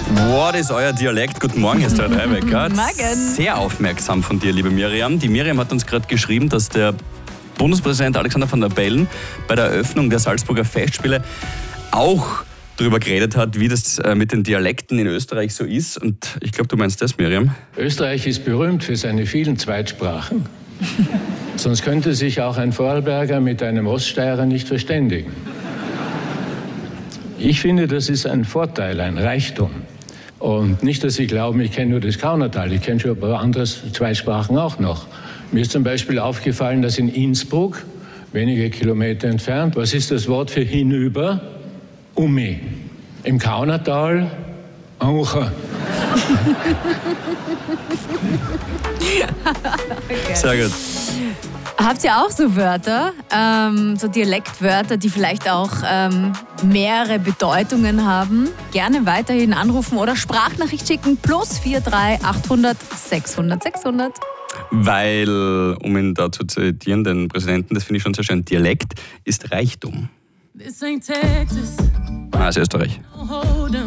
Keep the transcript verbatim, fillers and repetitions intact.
What ist euer Dialekt? Guten Morgen, Herr Dreibecker. Morgen. Sehr aufmerksam von dir, liebe Miriam. Die Miriam hat uns gerade geschrieben, dass der Bundespräsident Alexander Van der Bellen bei der Eröffnung der Salzburger Festspiele auch darüber geredet hat, wie das mit den Dialekten in Österreich so ist. Und ich glaube, du meinst das, Miriam? Österreich ist berühmt für seine vielen Zweitsprachen. Sonst könnte sich auch ein Vorarlberger mit einem Oststeirer nicht verständigen. Ich finde, das ist ein Vorteil, ein Reichtum. Und nicht, dass Sie glauben, ich kenne nur das Kaunertal, ich kenne schon ein paar andere Zweitsprachen auch noch. Mir ist zum Beispiel aufgefallen, dass in Innsbruck, wenige Kilometer entfernt, was ist das Wort für hinüber? Umi. Im Kaunertal, Aucher. Okay. Sehr gut. Habt ihr auch so Wörter, ähm, so Dialektwörter, die vielleicht auch ähm, mehrere Bedeutungen haben? Gerne weiterhin anrufen oder Sprachnachricht schicken. Plus vier drei achthundert sechshundert sechshundert. Weil, um ihn da zu zitieren, den Präsidenten, das finde ich schon sehr schön, Dialekt ist Reichtum. This ain't Texas. Ah, ist Österreich. Hold 'em.